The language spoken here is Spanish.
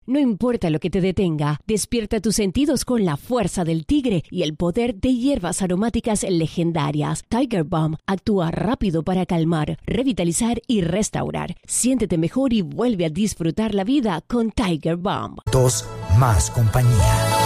No importa lo que te detenga, despierta tus sentidos con la fuerza del tigre y el poder de hierbas aromáticas legendarias. Tiger Balm actúa rápido para calmar, revitalizar y restaurar. Siéntete mejor y vuelve a disfrutar la vida con Tiger Balm. Más compañía.